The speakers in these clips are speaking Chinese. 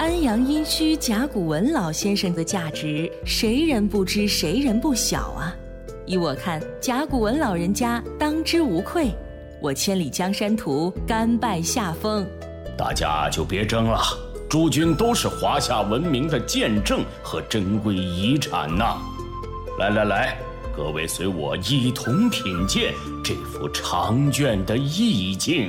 安阳殷墟甲骨文老先生的价值，谁人不知谁人不晓啊！依我看，甲骨文老人家当之无愧。我千里江山图，甘拜下风。 大家就别争了，诸君都是华夏文明的见证和珍贵遗产呐！来，各位随我一同品鉴这幅长卷的意境。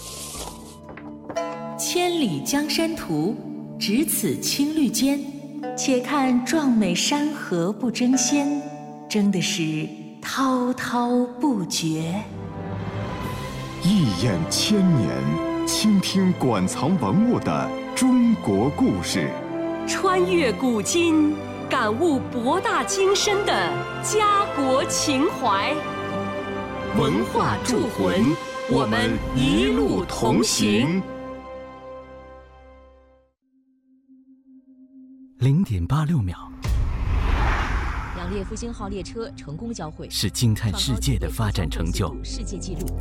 千里江山图，只此青绿间。且看壮美山河不争先，争的是滔滔不绝。 一眼千年，倾听馆藏文物的中国故事， 穿越古今，感悟博大精深的家国情怀。 文化铸魂，我们一路同行。 0.86秒， 两列复兴号列车成功交汇， 是惊叹世界的发展成就。 世界纪录。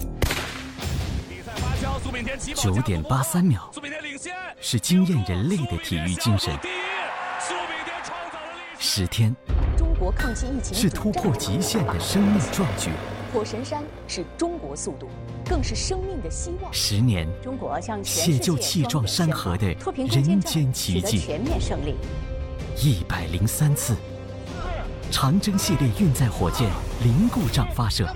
9.83秒，是惊艳人类的体育精神。10天， 中国抗击疫情是突破极限的生命壮举。 火神山是中国速度，更是生命的希望。 10年， 中国向全世界写就气壮山河的人间奇迹。 全面胜利。 103次，长征系列运载火箭零故障发射。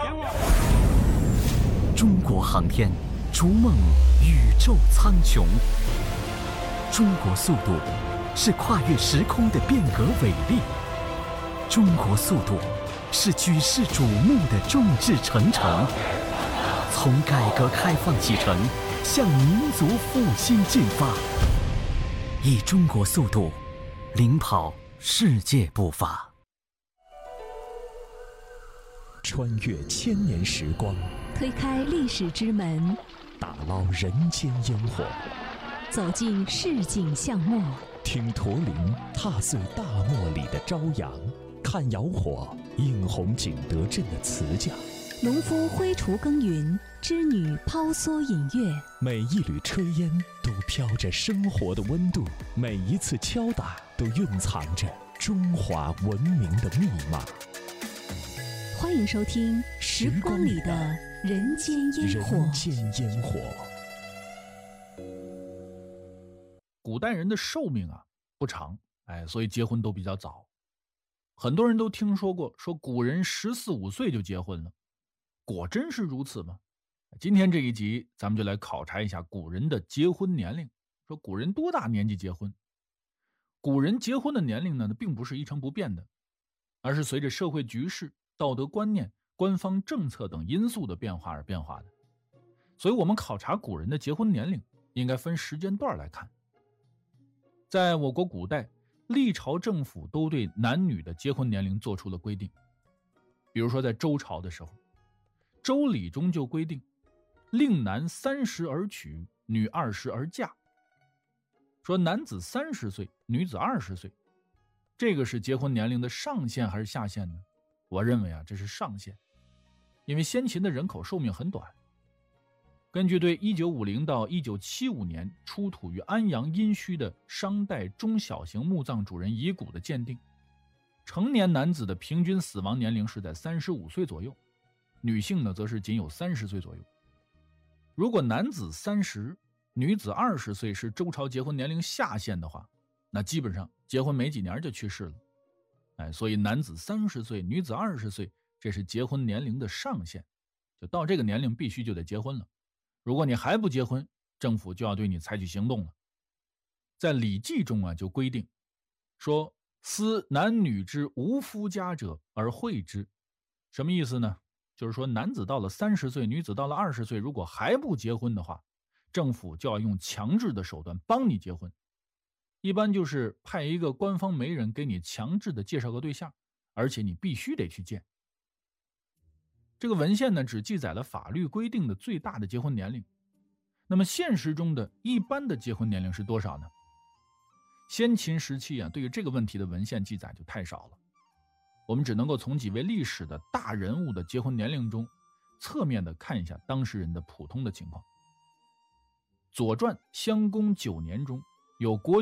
中国航天逐梦宇宙苍穹。中国速度是跨越时空的变革伟力。中国速度是举世瞩目的众志成城。从改革开放启程，向民族复兴进发，以中国速度领跑世界步伐。 穿越千年时光， 推开历史之门， 打捞人间烟火， 走进市井巷陌， 听驼铃踏碎大漠里的朝阳，看窑火映红景德镇的瓷匠， 农夫挥锄耕耘，织女抛梭引月， 每一缕炊烟都飘着生活的温度，每一次敲打都蕴藏着中华文明的密码。 欢迎收听《时光里的人间烟火》。 人间烟火。 古代人的寿命不长，所以结婚都比较早。很多人都听说过，说古人14、15岁就结婚了，果真是如此吗？今天这一集咱们就来考察一下古人的结婚年龄，说古人多大年纪结婚。古人结婚的年龄呢，并不是一成不变的，而是随着社会局势、道德观念、官方政策等因素的变化而变化的。所以我们考察古人的结婚年龄应该分时间段来看。在我国古代，历朝政府都对男女的结婚年龄做出了规定。比如说在周朝的时候，周礼中就规定，令男30而娶，女20而嫁。说男子30岁，女子20岁，这个是结婚年龄的上限还是下限呢？我认为这是上限，因为先秦的人口寿命很短。根据对1950到1975年出土于安阳殷墟的商代中小型墓葬主人遗骨的鉴定，成年男子的平均死亡年龄是在35岁左右，女性呢则是仅有30岁左右。如果男子30，女子20岁是周朝结婚年龄下限的话，那基本上结婚没几年就去世了。所以男子30岁，女子20岁，这是结婚年龄的上限，就到这个年龄必须就得结婚了。如果你还不结婚，政府就要对你采取行动了。在《礼记》中就规定说，思男女之无夫家者而会之。什么意思呢？就是说男子到了30岁，女子到了20岁，如果还不结婚的话，政府就要用强制的手段帮你结婚。一般就是派一个官方媒人给你强制的介绍个对象，而且你必须得去见。这个文献呢，只记载了法律规定的最大的结婚年龄。那么现实中的一般的结婚年龄是多少呢？先秦时期对于这个问题的文献记载就太少了。我们只能够从几位历史的大人物的结婚年龄中，侧面的看一下当事人的普通的情况。《左传》襄公9年中有国